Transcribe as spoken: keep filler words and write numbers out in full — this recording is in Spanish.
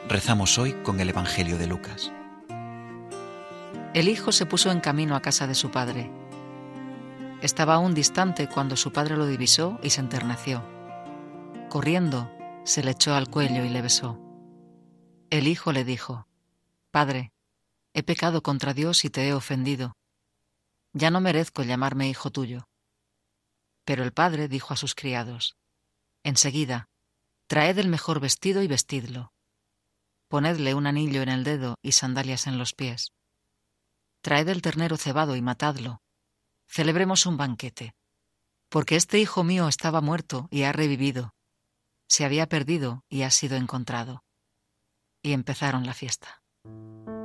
Rezamos hoy con el Evangelio de Lucas. El hijo se puso en camino a casa de su padre. Estaba aún distante cuando su padre lo divisó y se enterneció. Corriendo, se le echó al cuello y le besó. El hijo le dijo: «Padre, he pecado contra Dios y te he ofendido. Ya no merezco llamarme hijo tuyo». Pero el padre dijo a sus criados: «Enseguida, traed el mejor vestido y vestidlo. Ponedle un anillo en el dedo y sandalias en los pies. Traed el ternero cebado y matadlo. Celebremos un banquete. Porque este hijo mío estaba muerto y ha revivido. Se había perdido y ha sido encontrado». Y empezaron la fiesta.